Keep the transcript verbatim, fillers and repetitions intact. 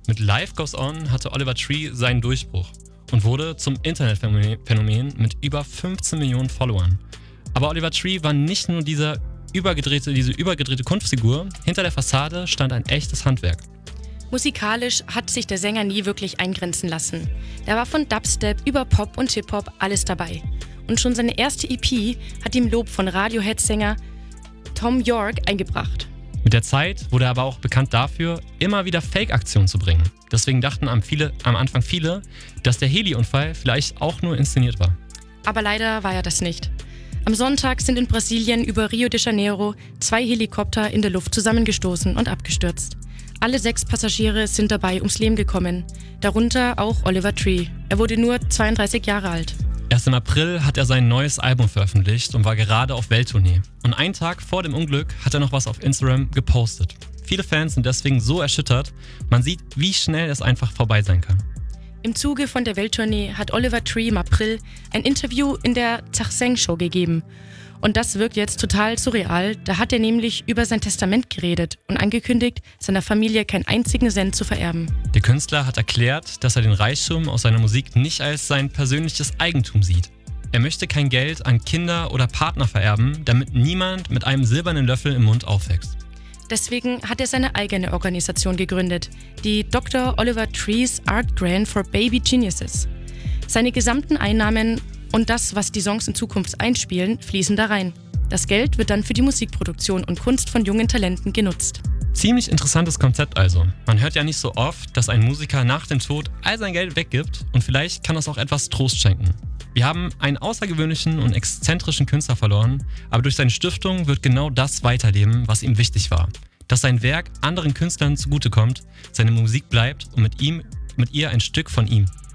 Mit Life Goes On hatte Oliver Tree seinen Durchbruch und wurde zum Internetphänomen mit über fünfzehn Millionen Followern. Aber Oliver Tree war nicht nur dieser übergedrehte, diese übergedrehte Kunstfigur, hinter der Fassade stand ein echtes Handwerk. Musikalisch hat sich der Sänger nie wirklich eingrenzen lassen. Da war von Dubstep über Pop und Hip-Hop alles dabei. Und schon seine erste E P hat ihm Lob von Radiohead-Sänger Thom Yorke eingebracht. Mit der Zeit wurde er aber auch bekannt dafür, immer wieder Fake-Aktionen zu bringen. Deswegen dachten am, viele, am Anfang viele, dass der Heli-Unfall vielleicht auch nur inszeniert war. Aber leider war er das nicht. Am Sonntag sind in Brasilien über Rio de Janeiro zwei Helikopter in der Luft zusammengestoßen und abgestürzt. Alle sechs Passagiere sind dabei ums Leben gekommen, darunter auch Oliver Tree. Er wurde nur zweiunddreißig Jahre alt. Erst im April hat er sein neues Album veröffentlicht und war gerade auf Welttournee. Und einen Tag vor dem Unglück hat er noch was auf Instagram gepostet. Viele Fans sind deswegen so erschüttert, man sieht, wie schnell es einfach vorbei sein kann. Im Zuge von der Welttournee hat Oliver Tree im April ein Interview in der Zachseng Show gegeben. Und das wirkt jetzt total surreal. Da hat er nämlich über sein Testament geredet und angekündigt, seiner Familie keinen einzigen Cent zu vererben. Der Künstler hat erklärt, dass er den Reichtum aus seiner Musik nicht als sein persönliches Eigentum sieht. Er möchte kein Geld an Kinder oder Partner vererben, damit niemand mit einem silbernen Löffel im Mund aufwächst. Deswegen hat er seine eigene Organisation gegründet, die Doktor Oliver Tree's Art Grant for Baby Geniuses. Seine gesamten Einnahmen und das, was die Songs in Zukunft einspielen, fließen da rein. Das Geld wird dann für die Musikproduktion und Kunst von jungen Talenten genutzt. Ziemlich interessantes Konzept also. Man hört ja nicht so oft, dass ein Musiker nach dem Tod all sein Geld weggibt und vielleicht kann das auch etwas Trost schenken. Wir haben einen außergewöhnlichen und exzentrischen Künstler verloren, aber durch seine Stiftung wird genau das weiterleben, was ihm wichtig war. Dass sein Werk anderen Künstlern zugutekommt, seine Musik bleibt und mit ihm, mit ihr ein Stück von ihm.